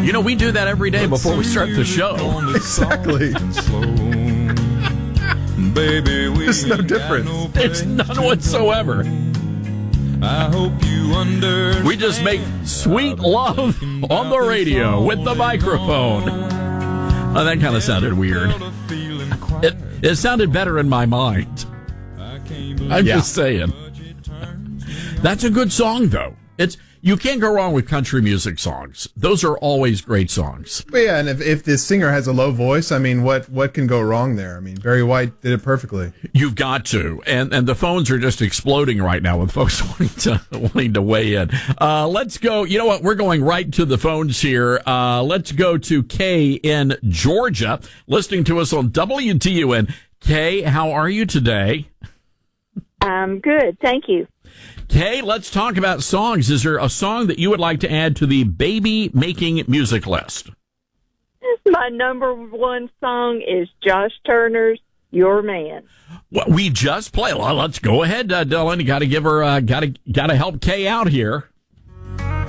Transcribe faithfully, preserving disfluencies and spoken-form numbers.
You know, we do that every day before we start the show. Exactly. Baby, we There's no difference. It's none whatsoever. I hope you understand. We just make sweet love on the radio with the microphone. Oh, that kind of sounded weird. It, it sounded better in my mind. I'm Yeah. just saying. That's a good song, though. It's you can't go wrong with country music songs. Those are always great songs. But yeah, and if, if this singer has a low voice, I mean, what, what can go wrong there? I mean, Barry White did it perfectly. You've got to, and and the phones are just exploding right now with folks wanting to wanting to weigh in. Uh, let's go. You know what? We're going right to the phones here. Uh, let's go to Kay in Georgia, listening to us on W T U N. Kay, how are you today? I'm good, thank you. Kay, let's talk about songs. Is there a song that you would like to add to the baby making music list? My number one song is Josh Turner's "Your Man." Well, we just played. Well, let's go ahead, uh, Dylan. You got to give her. Uh, got to got to help Kay out here.